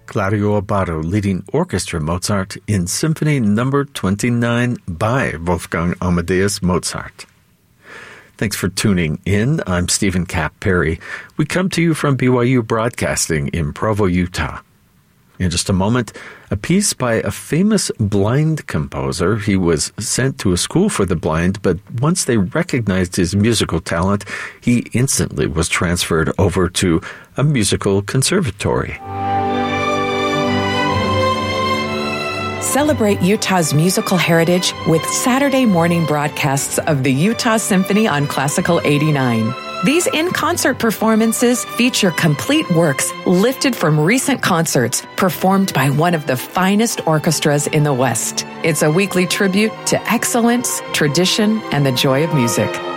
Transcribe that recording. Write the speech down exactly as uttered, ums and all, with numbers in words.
Claudio Abbado leading Orchestra Mozart in Symphony Number twenty-nine by Wolfgang Amadeus Mozart. Thanks for tuning in. I'm Stephen Kapp Perry. We come to you from B Y U Broadcasting in Provo, Utah. In just a moment, a piece by a famous blind composer. He was sent to a school for the blind, but once they recognized his musical talent, he instantly was transferred over to a musical conservatory. Celebrate Utah's musical heritage with Saturday morning broadcasts of the Utah Symphony on Classical eighty-nine. These in-concert performances feature complete works lifted from recent concerts performed by one of the finest orchestras in the West. It's a weekly tribute to excellence, tradition, and the joy of music.